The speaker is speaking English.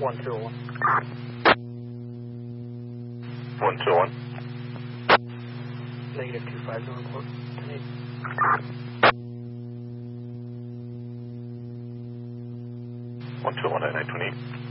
121. 121. Negative 250 report. 10-8. 121 at 928.